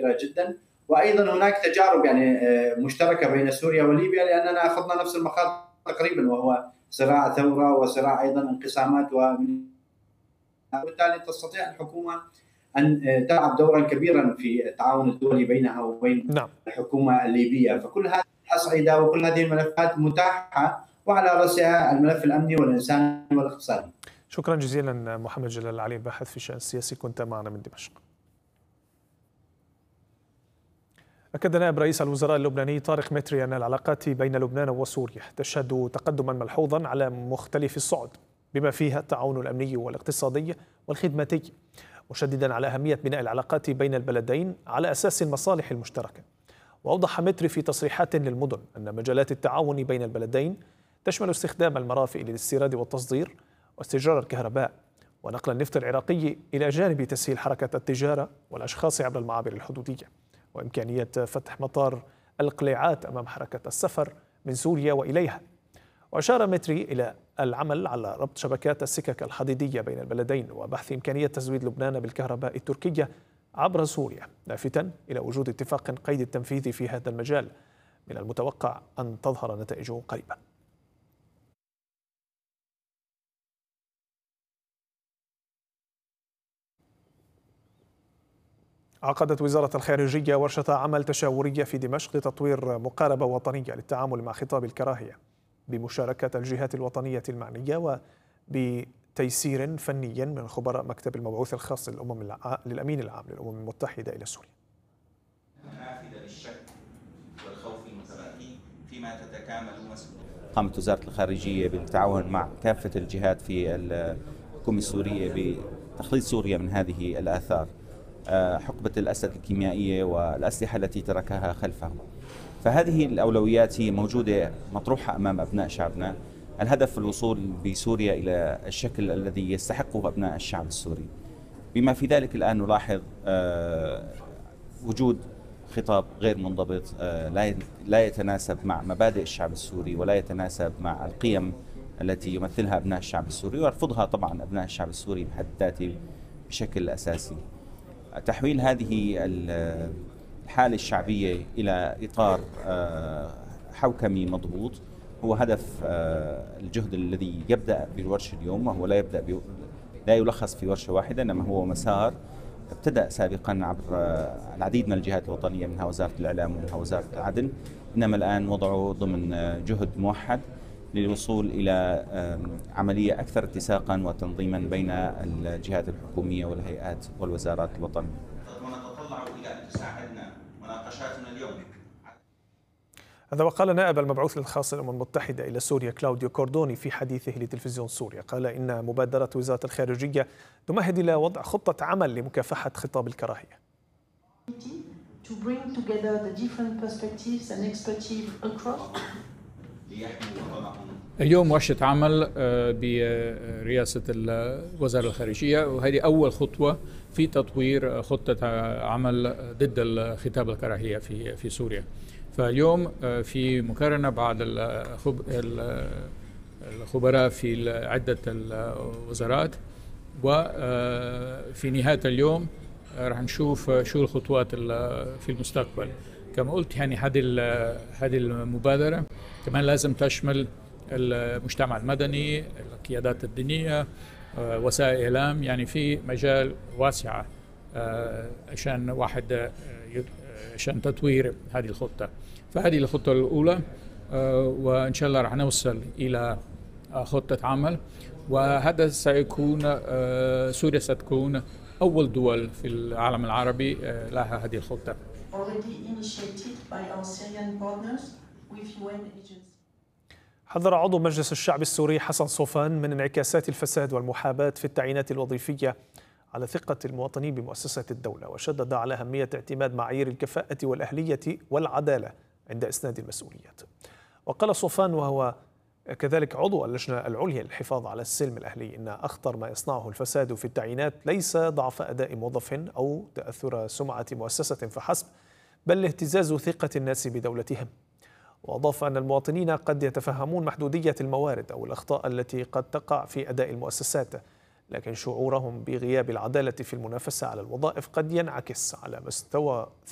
كبيرة جدا. وأيضا هناك تجارب يعني مشتركة بين سوريا وليبيا، لأننا أخذنا نفس المخاض تقريبا، وهو صراع ثورة وصراع أيضا انقسامات، وبالتالي تستطيع الحكومة أن تلعب دورا كبيرا في التعاون الدولي بينها وبين الحكومة الليبية. فكل هذه الأصعدة وكل هذه الملفات متاحة، وعلى رأسها الملف الأمني والإنساني والاقتصادي. شكرا جزيلا محمد جلال علي، الباحث في الشأن السياسي، كنت معنا من دمشق. أكد نائب رئيس الوزراء اللبناني طارق متري أن العلاقات بين لبنان وسوريا تشهد تقدما ملحوظا على مختلف الصعد، بما فيها التعاون الأمني والاقتصادي والخدماتي، مشددا على أهمية بناء العلاقات بين البلدين على أساس المصالح المشتركة. وأوضح متري في تصريحات للمدن أن مجالات التعاون بين البلدين تشمل استخدام المرافق للاستيراد والتصدير واستئجار الكهرباء ونقل النفط العراقي، إلى جانب تسهيل حركة التجارة والأشخاص عبر المعابر الحدودية، وإمكانية فتح مطار القليعات أمام حركة السفر من سوريا وإليها. وأشار متري إلى العمل على ربط شبكات السكك الحديدية بين البلدين وبحث إمكانية تزويد لبنان بالكهرباء التركية عبر سوريا، لافتاً إلى وجود اتفاق قيد التنفيذ في هذا المجال من المتوقع أن تظهر نتائجه قريباً. عقدت وزارة الخارجية ورشة عمل تشاورية في دمشق لتطوير مقاربة وطنية للتعامل مع خطاب الكراهية بمشاركة الجهات الوطنية المعنية وبتيسير فني من خبراء مكتب المبعوث الخاص للأمين العام للأمم المتحدة إلى سوريا. نافذة للشك والخوف المتبادل فيما تتكامل مسؤولية. قامت وزارة الخارجية بالتعاون مع كافة الجهات في الحكومة السورية بتخليص سوريا من هذه الآثار، حقبة الأسد الكيميائية والأسلحة التي تركها خلفه. فهذه الأولويات هي موجودة مطروحة أمام أبناء شعبنا. الهدف الوصول بسوريا إلى الشكل الذي يستحقه أبناء الشعب السوري، بما في ذلك الآن نلاحظ وجود خطاب غير منضبط لا يتناسب مع مبادئ الشعب السوري ولا يتناسب مع القيم التي يمثلها أبناء الشعب السوري ويرفضها طبعا أبناء الشعب السوري بحد ذاته بشكل أساسي. تحويل هذه الحالة الشعبية إلى إطار حوكمي مضبوط هو هدف الجهد الذي يبدأ بالورشة اليوم، وهو لا يلخص في ورشة واحدة، إنما هو مسار ابتدأ سابقا عبر العديد من الجهات الوطنية، منها وزارة الإعلام ومنها وزارة العدل، إنما الآن وضعه ضمن جهد موحد للوصول إلى عملية أكثر اتساقا وتنظيما بين الجهات الحكومية والهيئات والوزارات الوطنية. ونتطلع إلى أن تساعدنا مناقشاتنا اليوم. هذا وقال نائب المبعوث الخاص للأمم المتحدة إلى سوريا كلاوديو كوردوني في حديثه لتلفزيون سوريا. قال إن مبادرة وزارة الخارجية تمهد إلى وضع خطة عمل لمكافحة خطاب الكراهية. اليوم ورشة عمل برئاسة وزارة الخارجية، وهذه أول خطوة في تطوير خطة عمل ضد خطاب الكراهية في سوريا. فاليوم في مقارنة بعض الخبراء في عدة الوزارات، وفي نهاية اليوم راح نشوف شو الخطوات في المستقبل. كما قلت يعني هذه المبادرة كمان لازم تشمل المجتمع المدني، القيادات الدينية، وسائل إعلام، يعني في مجال واسعة عشان تطوير هذه الخطة. فهذه الخطة الأولى، وإن شاء الله راح نوصل إلى خطة عمل، وهذا سيكون سوريا ستكون أول دول في العالم العربي لها هذه الخطة. حذر عضو مجلس الشعب السوري حسن صوفان من انعكاسات الفساد والمحاباة في التعيينات الوظيفية على ثقة المواطنين بمؤسسات الدولة، وشدد على أهمية اعتماد معايير الكفاءة والأهلية والعدالة عند إسناد المسؤوليات. وقال صوفان وهو كذلك عضو اللجنة العليا للحفاظ على السلم الأهلي إن أخطر ما يصنعه الفساد في التعيينات ليس ضعف أداء موظف أو تأثر سمعة مؤسسة فحسب، بل اهتزاز ثقة الناس بدولتهم. وأضاف أن المواطنين قد يتفهمون محدودية الموارد أو الأخطاء التي قد تقع في أداء المؤسسات، لكن شعورهم بغياب العدالة في المنافسة على الوظائف قد ينعكس على مستوى